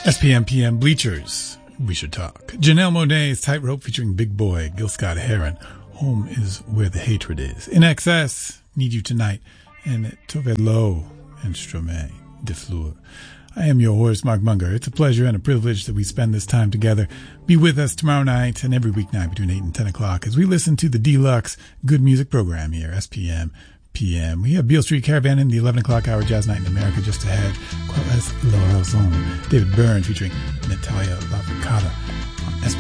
SPM Bleachers, We Should Talk. Janelle Monáe's Tightrope featuring Big Boy, Gil Scott-Heron, Home is Where the Hatred Is. In Excess, Need You Tonight, and Tove Lo, Instrument de Fleur. I am your host, Mark Munger. It's a pleasure and a privilege that we spend this time together. Be with us tomorrow night and every weeknight between 8 and 10 o'clock as we listen to the deluxe Good Music program here, SPM PM. We have Beale Street Caravan in the 11 o'clock hour Jazz Night in America just ahead. Quelles la raison? David Byrne featuring Natalia Lafourcade.